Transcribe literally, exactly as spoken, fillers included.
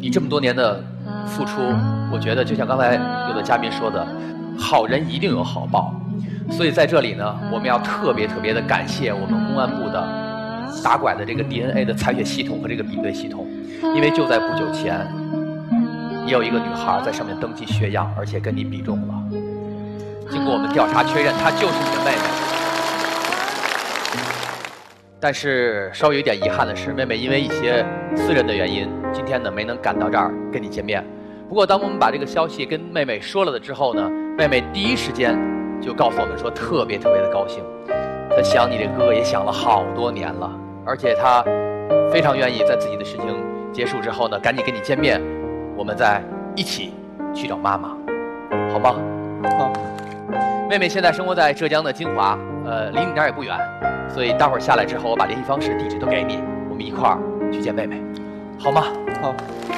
你这么多年的付出，我觉得就像刚才有的嘉宾说的，好人一定有好报。所以在这里呢，我们要特别特别的感谢我们公安部的打拐的这个 D N A 的采血系统和这个比对系统，因为就在不久前，也有一个女孩在上面登记血样，而且跟你比中了。经过我们调查确认，她就是你的妹妹。但是稍微有点遗憾的是，妹妹因为一些私人的原因，今天呢没能赶到这儿跟你见面。不过当我们把这个消息跟妹妹说了的之后呢，妹妹第一时间就告诉我们说特别特别的高兴，她想你这哥哥也想了好多年了，而且她非常愿意在自己的事情结束之后呢，赶紧跟你见面，我们再一起去找妈妈，好吗？ 好。 妹妹现在生活在浙江的金华，呃，离你那儿也不远，所以待会儿下来之后，我把联系方式、地址都给你，我们一块儿去见妹妹，好吗？ 好。